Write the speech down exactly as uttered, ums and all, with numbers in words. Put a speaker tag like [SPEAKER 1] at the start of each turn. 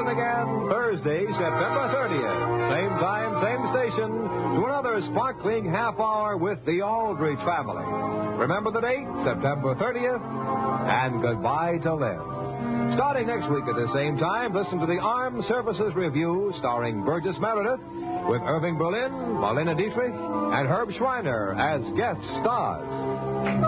[SPEAKER 1] listen again Thursday, September thirtieth. Same time, same station, to another sparkling half hour with the Aldrich family. Remember the date, September thirtieth, and goodbye till then. Starting next week at the same time, listen to the Armed Services Review starring Burgess Meredith with Irving Berlin, Marlena Dietrich, and Herb Schreiner as guest stars.